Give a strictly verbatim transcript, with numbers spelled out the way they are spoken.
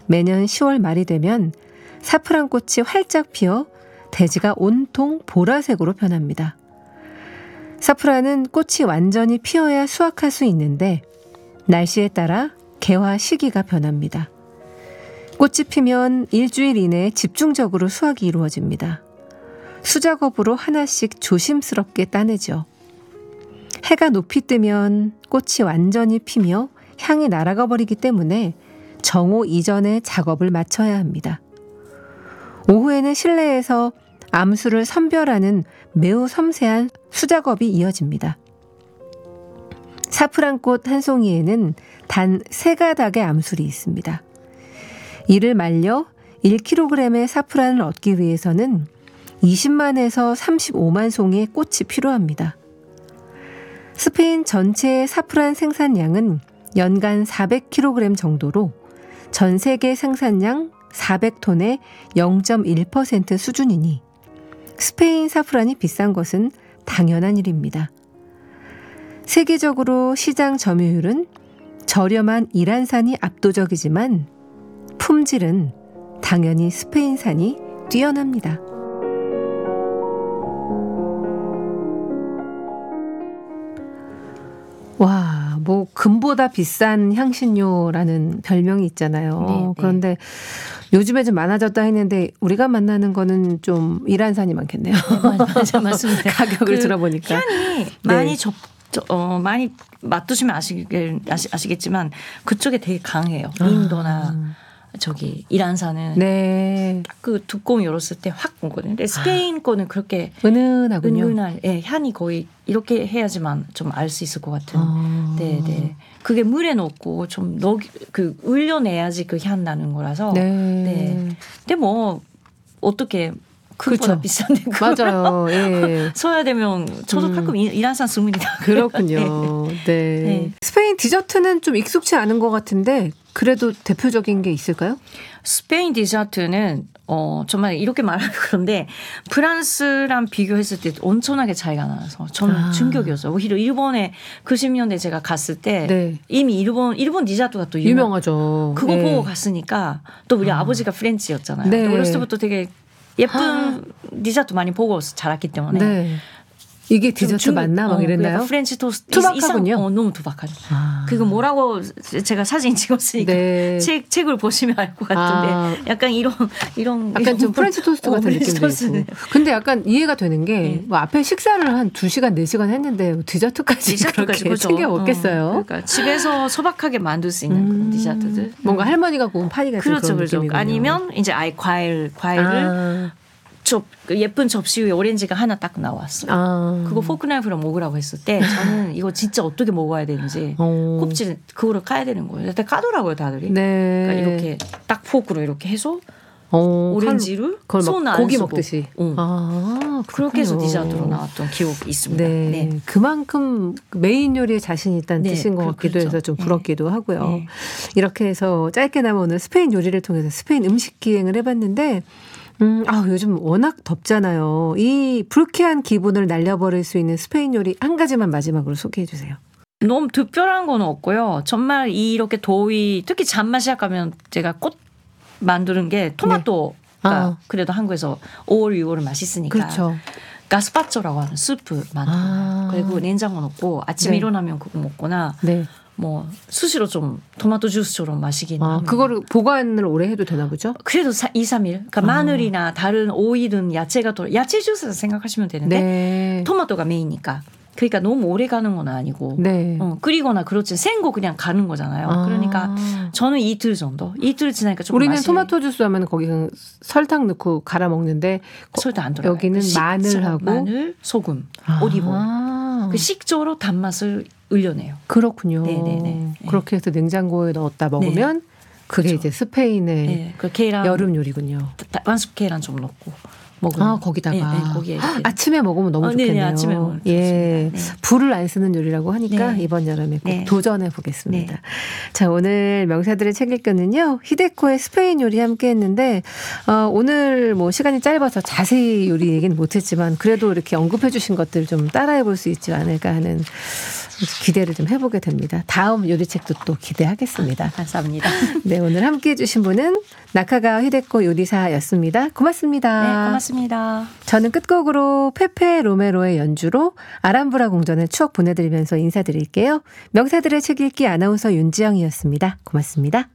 매년 시월 말이 되면 사프란 꽃이 활짝 피어 대지가 온통 보라색으로 변합니다. 사프란은 꽃이 완전히 피어야 수확할 수 있는데 날씨에 따라 개화 시기가 변합니다. 꽃이 피면 일주일 이내에 집중적으로 수확이 이루어집니다. 수작업으로 하나씩 조심스럽게 따내죠. 해가 높이 뜨면 꽃이 완전히 피며 향이 날아가 버리기 때문에 정오 이전에 작업을 마쳐야 합니다. 오후에는 실내에서 암수를 선별하는 매우 섬세한 수작업이 이어집니다. 사프란꽃 한 송이에는 단 세 가닥의 암술이 있습니다. 이를 말려 일 킬로그램의 사프란을 얻기 위해서는 이십만에서 삼십오만 송이의 꽃이 필요합니다. 스페인 전체의 사프란 생산량은 연간 사백 킬로그램 정도로 전 세계 생산량 사백 톤의 영 점 일 퍼센트 수준이니 스페인 사프란이 비싼 것은 당연한 일입니다. 세계적으로 시장 점유율은 저렴한 이란산이 압도적이지만 품질은 당연히 스페인산이 뛰어납니다. 와, 뭐 금보다 비싼 향신료라는 별명이 있잖아요. 네, 그런데 네. 요즘에 좀 많아졌다 했는데 우리가 만나는 거는 좀 이란산이 많겠네요. 네, 맞아, 맞습니다. 가격을 그 들어보니까. 향이 많이 접, 저, 어, 많이 맡으시면 아시, 아시, 아시겠지만 그쪽에 되게 강해요. 인도나 아. 저기 이란산은 네. 그 뚜껑 열었을 때 확 오거든요. 근데 스페인 거는 그렇게 은은하군요. 은은한 예, 향이 거의 이렇게 해야지만 좀 알 수 있을 것 같은. 아. 네, 네. 그게 물에 넣고 좀 넣, 그 울려내야지 그 향 나는 거라서. 네. 네. 근데 뭐 어떻게 그거보다 그렇죠. 비싼데 맞아요. 예. 써야 되면 저도 음. 가끔 이란산 쓰문이다. 그렇군요. 네. 네. 스페인 디저트는 좀 익숙치 않은 것 같은데 그래도 대표적인 게 있을까요? 스페인 디저트는 어 정말 이렇게 말하면 그런데 프랑스랑 비교했을 때 엄청나게 차이가 나서 저는 아. 충격이었어요. 오히려 일본에 구십 년대 제가 갔을 때 네. 이미 일본 일본 디저트가 또 유명, 유명하죠. 그거 네. 보고 갔으니까 또 우리 아. 아버지가 프렌치였잖아요. 네. 또 어렸을 때부터 되게 예쁜 아. 디저트 많이 보고 자랐기 때문에 네. 이게 디저트 중- 맞나 막 어, 이랬나요? 그러니까 프렌치 토스트 투박하군요. 이상, 어, 너무 투박하죠. 아. 그리고 뭐라고 제가 사진 찍었으니까 네. 책 책을 보시면 알 것 같은데 아. 약간 이런 이런 약간 이런 좀 프렌치 토스트 어, 같은 프렌치 느낌도 토스트. 있고. 근데 약간 이해가 되는 게 네. 뭐 앞에 식사를 한 두 시간, 네 시간 했는데 디저트까지 디저트까지 그렇게 그죠? 챙겨 먹겠어요? 어, 그러니까 집에서 소박하게 만들 수 있는 그런 음. 디저트들. 뭔가 할머니가 구운 파이 같은 그렇죠, 그런 그렇죠. 느낌이군요. 아니면 이제 아예 과일 과일을 아. 접, 그 예쁜 접시 위에 오렌지가 하나 딱 나왔어요. 아. 그거 포크나이프로 먹으라고 했을 때 저는 이거 진짜 어떻게 먹어야 되는지 어. 껍질 그거를 까야 되는 거예요. 근데 까더라고요 다들이. 네. 그러니까 이렇게 딱 포크로 이렇게 해서 어, 오렌지를 그걸 막 손 안 고기 쓰고. 먹듯이. 응. 아, 그렇게 해서 그렇군요. 디저트로 나왔던 기억이 있습니다. 네. 네. 그만큼 메인 요리에 자신 있다는 네, 뜻인 것 그- 같기도 그렇죠. 해서 좀 네. 부럽기도 하고요. 네. 이렇게 해서 짧게나마 오늘 스페인 요리를 통해서 스페인 음식 기행을 해봤는데 음, 아, 요즘 워낙 덥잖아요. 이 불쾌한 기분을 날려버릴 수 있는 스페인 요리 한 가지만 마지막으로 소개해 주세요. 너무 특별한 건 없고요. 정말 이렇게 더위 특히 잔맛 시작하면 제가 꽃 만드는 게 토마토가 아. 그래도 한국에서 오월, 유월은 맛있으니까 그렇죠. 가스파초라고 하는 스프 만들어요. 아. 그리고 냉장고 넣고 아침에 네. 일어나면 그거 먹거나 네. 뭐 수시로 좀 토마토 주스처럼 마시긴 아, 합니다. 그거를 보관을 오래 해도 되나 보죠? 그래도 이, 삼 일. 그러니까 아. 마늘이나 다른 오일은 야채가 더 야채 주스 생각하시면 되는데 네. 토마토가 메인이니까. 그러니까 너무 오래 가는 건 아니고 네. 어, 끓이거나 그렇지 생거 그냥 가는 거잖아요. 아. 그러니까 저는 이틀 정도. 이틀 지나니까 조금 우리는 맛이 토마토 주스 하면 거기 그냥 설탕 넣고 갈아 먹는데 설탕 안 들어가요. 여기는 그 식초, 마늘하고 마늘, 소금, 아. 오리브. 그 식초로 단맛을 을려내요. 그렇군요. 네네네. 네. 그렇게 해서 냉장고에 넣었다 먹으면 그게 그렇죠. 이제 스페인의 네, 그 계란 여름 요리군요. 완숙 계란 좀 넣고 먹으면. 아, 거기다가 네, 네, 거기에 이렇게. 아침에 먹으면 너무 어, 네네, 좋겠네요. 아침에 먹으면 예, 좋습니다. 네. 불을 안 쓰는 요리라고 하니까 네. 이번 여름에 꼭 네. 도전해 보겠습니다. 네. 자, 오늘 명사들의 책 읽기는요, 히데코의 스페인 요리 함께했는데 어, 오늘 뭐 시간이 짧아서 자세히 요리 얘기는 못했지만 그래도 이렇게 언급해주신 것들 좀 따라해 볼 수 있지 않을까 하는 기대를 좀 해보게 됩니다. 다음 요리책도 또 기대하겠습니다. 감사합니다. 네, 오늘 함께해 주신 분은 나카가와 히데코 요리사였습니다. 고맙습니다. 네, 고맙습니다. 저는 끝곡으로 페페 로메로의 연주로 아람브라 궁전의 추억 보내드리면서 인사드릴게요. 명사들의 책 읽기 아나운서 윤지영이었습니다. 고맙습니다.